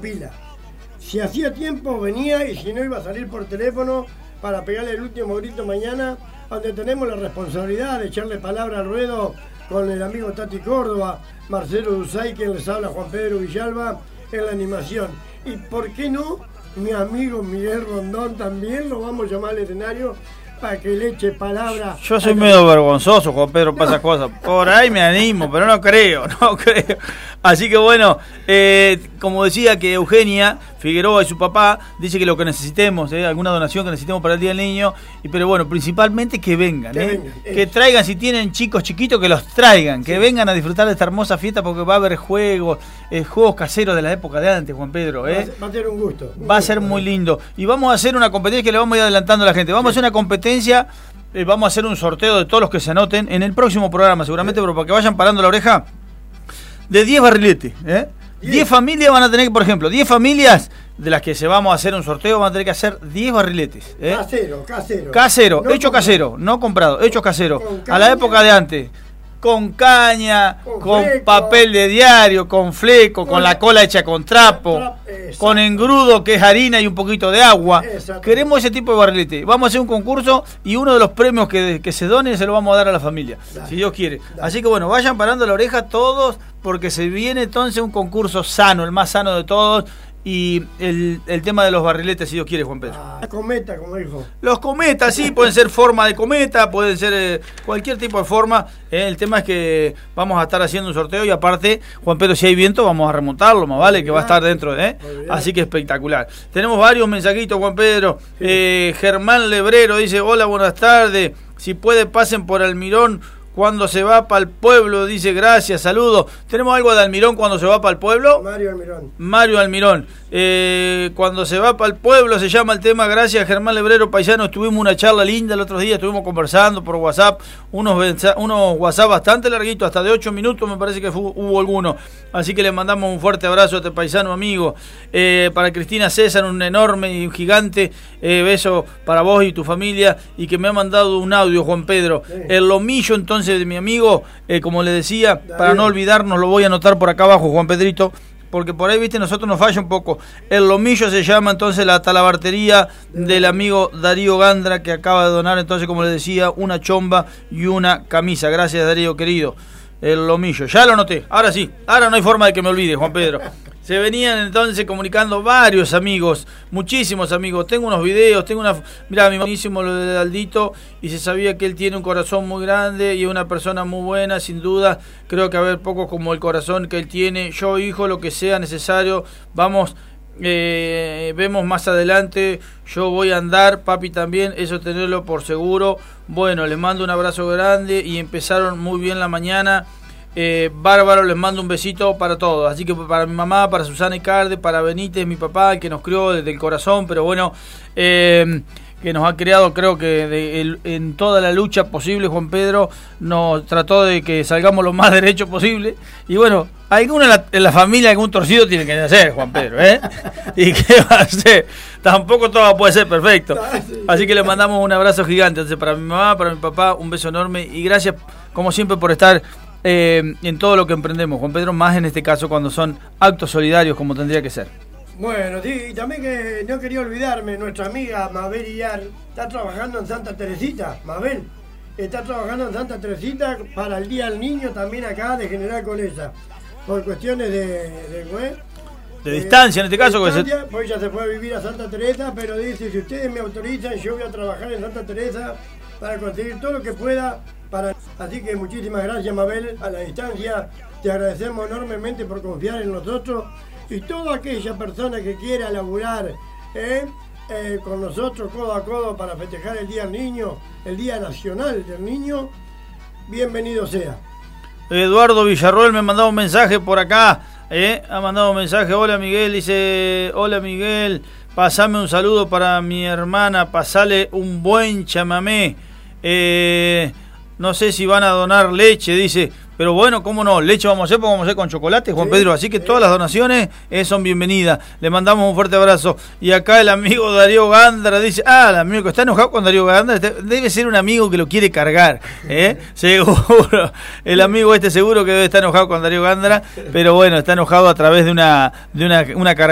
pila. Si hacía tiempo venía y si no iba a salir por teléfono para pegarle el último grito mañana, donde tenemos la responsabilidad de echarle palabra al ruedo con el amigo Tati Córdoba, Marcelo Dusay, quien les habla, Juan Pedro Villalba, en la animación. Y por qué no, mi amigo Miguel Rondón también lo vamos a llamar al escenario para que le eche palabra. Yo soy medio vergonzoso, Juan Pedro, para esas cosas. Por ahí me animo, pero no creo. Así que bueno, como decía que Eugenia Figueroa y su papá dice que lo que necesitemos, alguna donación que necesitemos para el Día del Niño, pero bueno, principalmente que vengan, que traigan, si tienen chicos chiquitos, que los traigan, que vengan a disfrutar de esta hermosa fiesta, porque va a haber juegos caseros de la época de antes, Juan Pedro. Va a ser un gusto. Va a ser muy lindo. Y vamos a hacer una competencia que le vamos a ir adelantando a la gente. Vamos a hacer una competencia, vamos a hacer un sorteo de todos los que se anoten en el próximo programa, seguramente, pero para que vayan parando la oreja, de 10 barriletes, 10 familias van a tener que, por ejemplo, 10 familias de las que se vamos a hacer un sorteo van a tener que hacer 10 barriletes. Casero, no hecho casero, no comprado, hecho casero. A la época de antes. Con caña, con papel de diario, con fleco, con la cola hecha con trapo, con engrudo que es harina y un poquito de agua. Queremos ese tipo de barrilete. Vamos a hacer un concurso y uno de los premios que se donen se lo vamos a dar a la familia, si Dios quiere. Así que bueno, vayan parando la oreja todos, porque se viene entonces un concurso sano, el más sano de todos. Y el tema de los barriletes, si Dios quiere, Juan Pedro. Cometa, como dijo. Los cometas, sí, pueden ser forma de cometa, pueden ser cualquier tipo de forma. El tema es que vamos a estar haciendo un sorteo y aparte, Juan Pedro, si hay viento, vamos a remontarlo, más vale, que va a estar dentro, Así que espectacular. Tenemos varios mensajitos, Juan Pedro. Germán Lebrero dice, hola, buenas tardes. Si puede, pasen por Almirón cuando se va para el pueblo, dice, gracias, saludos. ¿Tenemos algo de Almirón cuando se va para el pueblo? Mario Almirón. Cuando se va para el pueblo se llama el tema. Gracias, Germán Lebrero, paisano. Tuvimos una charla linda el otro día, estuvimos conversando por WhatsApp, unos WhatsApp bastante larguitos, hasta de 8 minutos me parece que hubo algunos. Así que le mandamos un fuerte abrazo a este paisano amigo. Para Cristina César, un enorme y un gigante beso para vos y tu familia, y que me ha mandado un audio, Juan Pedro. El lomillo entonces de mi amigo, como le decía, para no olvidarnos, lo voy a anotar por acá abajo, Juan Pedrito, porque por ahí, viste, nosotros nos falla un poco. El lomillo se llama entonces la talabartería del amigo Darío Gandra, que acaba de donar entonces, como le decía, una chomba y una camisa. Gracias, Darío querido. El lomillo, ya lo anoté. Ahora sí, ahora no hay forma de que me olvide, Juan Pedro. Se venían entonces comunicando varios amigos, muchísimos amigos. Tengo unos videos, mirá, mi buenísimo lo de Aldito, y se sabía que él tiene un corazón muy grande y es una persona muy buena, sin duda. Creo que haber pocos como el corazón que él tiene. Yo, hijo, lo que sea necesario, vamos, vemos más adelante. Yo voy a andar, papi también, eso tenerlo por seguro. Bueno, les mando un abrazo grande y empezaron muy bien la mañana. Bárbaro, les mando un besito para todos, así que para mi mamá, para Susana Icarde, para Benítez, mi papá, que nos crió desde el corazón, pero bueno, que nos ha creado, creo que en toda la lucha posible. Juan Pedro nos trató de que salgamos lo más derecho posible, y bueno, alguno en la familia, algún torcido tiene que nacer, Juan Pedro, ¿y qué va a hacer? Tampoco todo puede ser perfecto, así que le mandamos un abrazo gigante. Entonces, para mi mamá, para mi papá, un beso enorme, y gracias como siempre por estar en todo lo que emprendemos, Juan Pedro, más en este caso cuando son actos solidarios como tendría que ser. Bueno, sí, y también que no quería olvidarme, nuestra amiga Mabel Iyar está trabajando en Santa Teresita. Mabel está trabajando en Santa Teresita para el Día del Niño, también acá de General Conesa, por cuestiones de distancia en este caso. Pues ella se fue a vivir a Santa Teresa, pero dice, si ustedes me autorizan, yo voy a trabajar en Santa Teresa para conseguir todo lo que pueda. Así que muchísimas gracias, Mabel, a la distancia. Te agradecemos enormemente por confiar en nosotros, y toda aquella persona que quiera laburar con nosotros codo a codo para festejar el Día del Niño, el Día Nacional del Niño, bienvenido sea. Eduardo Villarroel me ha mandado un mensaje por acá, ha mandado un mensaje. Hola Miguel, dice, hola Miguel, pasame un saludo para mi hermana, pasale un buen chamamé. No sé si van a donar leche, dice, pero bueno, cómo no, leche vamos a hacer, porque vamos a hacer con chocolate, Juan Pedro, así que todas las donaciones son bienvenidas. Le mandamos un fuerte abrazo. Y acá el amigo Darío Gandra dice, el amigo que está enojado con Darío Gandra, debe ser un amigo que lo quiere cargar, seguro, el amigo seguro que debe estar enojado con Darío Gandra, pero bueno, está enojado a través de una carga.